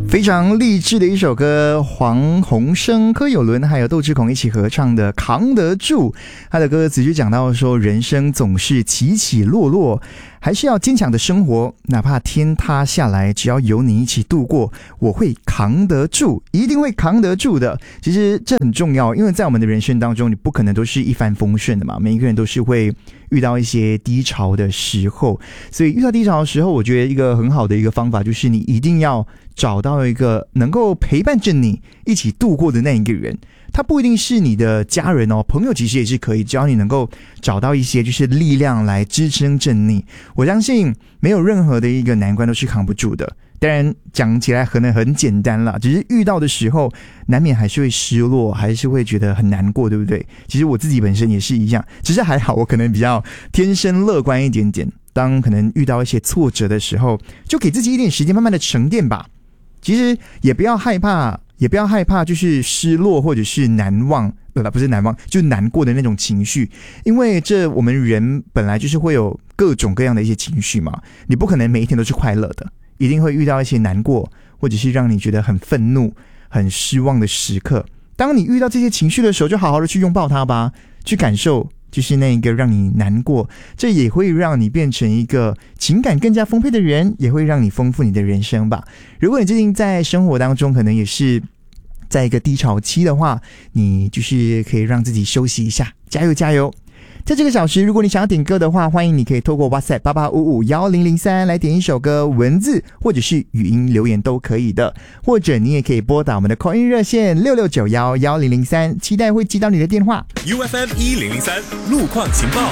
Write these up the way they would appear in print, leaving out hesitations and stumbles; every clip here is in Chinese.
非常励志的一首歌，黄鸿升、柯有伦还有窦智孔一起合唱的《扛得住》。他的歌词就讲到说，人生总是起起落落，还是要坚强的生活，哪怕天塌下来，只要有你一起度过，我会扛得住，一定会扛得住的。其实这很重要，因为在我们的人生当中，你不可能都是一帆风顺的嘛，每一个人都是会遇到一些低潮的时候，所以遇到低潮的时候，我觉得一个很好的一个方法就是你一定要找到一个能够陪伴着你一起度过的那一个人。他不一定是你的家人哦，朋友其实也是可以，只要你能够找到一些就是力量来支撑着你，我相信没有任何的一个难关都是扛不住的。当然讲起来可能很简单啦，只是遇到的时候难免还是会失落，还是会觉得很难过，对不对？其实我自己本身也是一样，只是还好我可能比较天生乐观一点点，当可能遇到一些挫折的时候，就给自己一点时间慢慢的沉淀吧。其实也不要害怕就是失落或者是难忘，不是难忘，就难过的那种情绪，因为这我们人本来就是会有各种各样的一些情绪嘛，你不可能每一天都是快乐的，一定会遇到一些难过，或者是让你觉得很愤怒、很失望的时刻。当你遇到这些情绪的时候，就好好的去拥抱它吧，去感受就是那一个让你难过，这也会让你变成一个情感更加丰沛的人，也会让你丰富你的人生吧。如果你最近在生活当中可能也是在一个低潮期的话，你就是可以让自己休息一下，加油加油。在这个小时，如果你想要点歌的话，欢迎你可以透过 WhatsApp 88551003来点一首歌，文字或者是语音留言都可以的，或者你也可以拨打我们的 call in 热线66911003，期待会接到你的电话。 UFM 1003路况情报，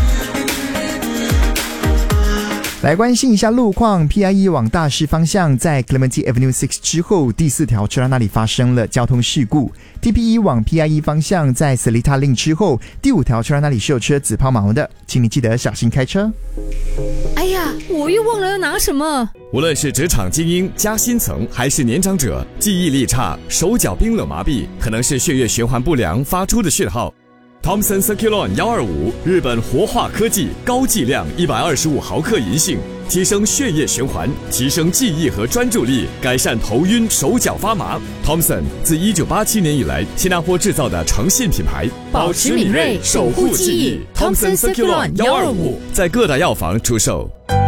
来关心一下路况。 PIE 往大势方向在 Clementi Avenue 6之后第4条车道那里发生了交通事故。 TPE 往 PIE 方向在 Seletar Link 之后第5条车道那里是有车子抛锚的，请你记得小心开车。 哎呀，我又忘了要拿什么。 无论是职场精英、加薪层还是年长者，记忆力差、手脚冰冷麻痹，可能是血液循环不良发出的讯号。Thomson Circulon 125，日本活化科技，高剂量125毫克银杏，提升血液循环，提升记忆和专注力，改善头晕、手脚发麻。Thomson 自1987年以来，新加坡制造的诚信品牌， 保持敏锐，守护记忆。Thomson Circulon 125 在各大药房出售。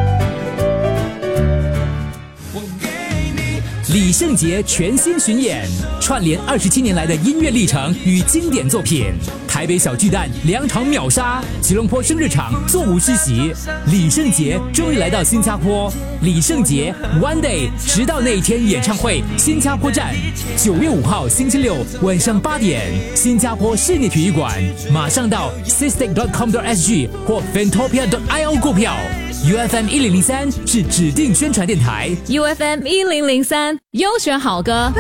李圣杰全新巡演，串联27年来的音乐历程与经典作品。台北小巨蛋2场秒杀，吉隆坡生日场座无虚席。李圣杰终于来到新加坡，李圣杰 One Day 直到那一天演唱会新加坡站，9月5号星期六晚上8点，新加坡室内体育馆。马上到 sistec.com.sg 或 fantopia.io 购票。UFM 1003是指定宣传电台。 UFM 1003优选好歌。